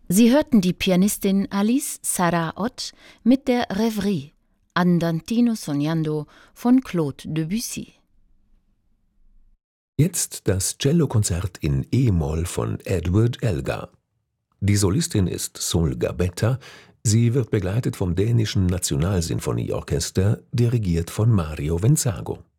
Sie hörten die Pianistin Alice Sarah-Ott mit der Rêverie Andantino Sognando von Claude Debussy. Jetzt das Cellokonzert in e-Moll von Edward Elgar. Die Solistin ist Sol Gabetta, sie wird begleitet vom dänischen Nationalsinfonieorchester, dirigiert von Mario Venzago.